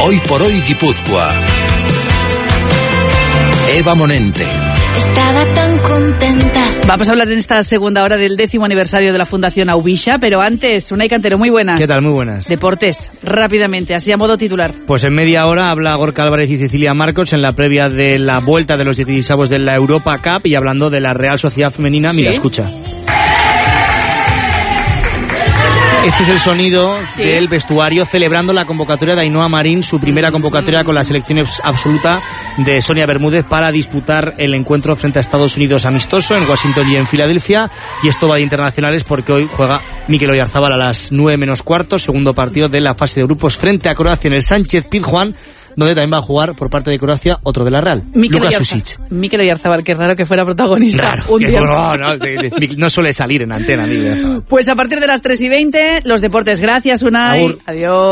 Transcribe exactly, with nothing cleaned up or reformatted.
Hoy por hoy Guipúzcoa. Eva Monente. Estaba tan contenta. Vamos a hablar en esta segunda hora del décimo aniversario de la Fundación Aubisha, pero antes, Unai Cantero, muy buenas. ¿Qué tal? Muy buenas. Deportes, rápidamente, así a modo titular. Pues en media hora habla Gorka Álvarez y Cecilia Marcos en la previa de la vuelta de los dieciseisavos de la Europa Cup y hablando de la Real Sociedad Femenina. Mira, ¿sí? Escucha. Este es el sonido ¿Sí? del vestuario celebrando la convocatoria de Ainhoa Marín, su primera convocatoria con la selección absoluta de Sonia Bermúdez para disputar el encuentro frente a Estados Unidos amistoso en Washington y en Filadelfia. Y esto va de internacionales porque hoy juega Mikel Oyarzabal a las nueve menos cuarto, segundo partido de la fase de grupos frente a Croacia en el Sánchez Pizjuán, donde también va a jugar por parte de Croacia otro de la Real, Mikel Luka Oyarza- Susic. Mikel Oyarzabal, qué raro que fuera protagonista. Raro, un que día. no, no, de, de, no suele salir en antena. Mikel. Pues a partir de las tres y veinte, los deportes. Gracias, Unai. Agur. Adiós.